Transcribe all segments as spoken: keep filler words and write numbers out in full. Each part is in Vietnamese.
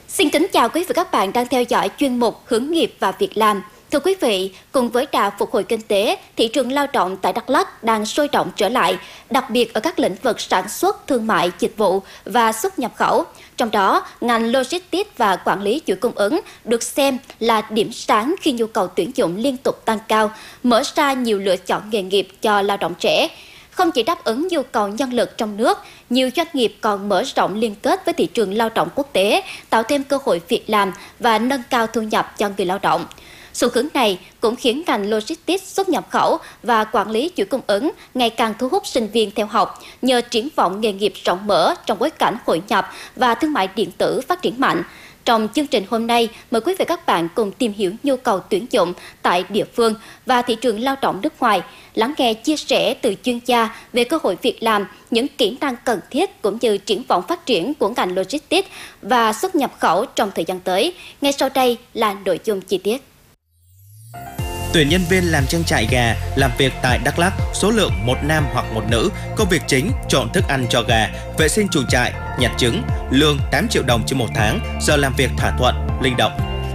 Xin kính chào quý vị và các bạn đang theo dõi chuyên mục Hướng nghiệp và Việc làm. Thưa quý vị, cùng với đà phục hồi kinh tế, thị trường lao động tại Đắk Lắk đang sôi động trở lại, đặc biệt ở các lĩnh vực sản xuất, thương mại, dịch vụ và xuất nhập khẩu. Trong đó, ngành logistics và quản lý chuỗi cung ứng được xem là điểm sáng khi nhu cầu tuyển dụng liên tục tăng cao, mở ra nhiều lựa chọn nghề nghiệp cho lao động trẻ. Không chỉ đáp ứng nhu cầu nhân lực trong nước, nhiều doanh nghiệp còn mở rộng liên kết với thị trường lao động quốc tế, tạo thêm cơ hội việc làm và nâng cao thu nhập cho người lao động. Xu hướng này cũng khiến ngành logistics, xuất nhập khẩu và quản lý chuỗi cung ứng ngày càng thu hút sinh viên theo học nhờ triển vọng nghề nghiệp rộng mở trong bối cảnh hội nhập và thương mại điện tử phát triển mạnh. Trong chương trình hôm nay, mời quý vị và các bạn cùng tìm hiểu nhu cầu tuyển dụng tại địa phương và thị trường lao động nước ngoài, lắng nghe chia sẻ từ chuyên gia về cơ hội việc làm, những kỹ năng cần thiết cũng như triển vọng phát triển của ngành logistics và xuất nhập khẩu trong thời gian tới. Ngay sau đây là nội dung chi tiết. Tuyển nhân viên làm trang trại gà, làm việc tại Đắk Lắk, số lượng một nam hoặc một nữ, công việc chính trộn thức ăn cho gà, vệ sinh chuồng trại, nhặt trứng, lương tám triệu đồng trên một tháng, giờ làm việc thỏa thuận, linh động.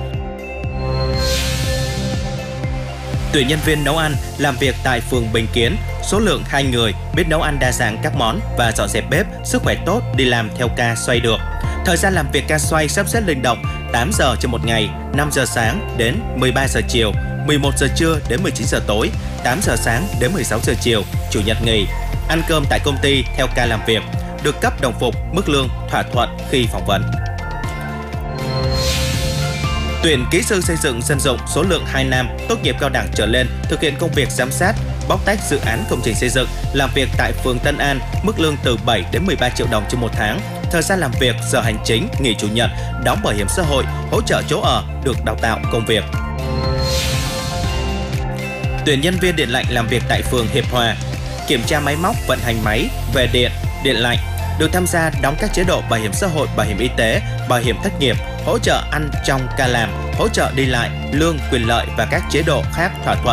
Tuyển nhân viên nấu ăn, làm việc tại phường Bình Kiến, số lượng hai người, biết nấu ăn đa dạng các món và dọn dẹp bếp, sức khỏe tốt, đi làm theo ca xoay được. Thời gian làm việc ca xoay sắp xếp linh động, tám giờ trên một ngày, năm giờ sáng đến mười ba giờ chiều, mười một giờ trưa đến mười chín giờ tối, tám giờ sáng đến mười sáu giờ chiều, chủ nhật nghỉ. Ăn cơm tại công ty theo ca làm việc, được cấp đồng phục, mức lương thỏa thuận khi phỏng vấn. Tuyển kỹ sư xây dựng dân dụng, số lượng hai nam, tốt nghiệp cao đẳng trở lên, thực hiện công việc giám sát, bóc tách dự án công trình xây dựng, làm việc tại phường Tân An, mức lương từ bảy đến mười ba triệu đồng trên một tháng. Thời gian làm việc, giờ hành chính, nghỉ chủ nhật, đóng bảo hiểm xã hội, hỗ trợ chỗ ở, được đào tạo công việc. Tuyển nhân viên điện lạnh làm việc tại phường Hiệp Hòa, kiểm tra máy móc, vận hành máy, về điện, điện lạnh, được tham gia đóng các chế độ bảo hiểm xã hội, bảo hiểm y tế, bảo hiểm thất nghiệp, hỗ trợ ăn trong ca làm, hỗ trợ đi lại, lương, quyền lợi và các chế độ khác thỏa thuận.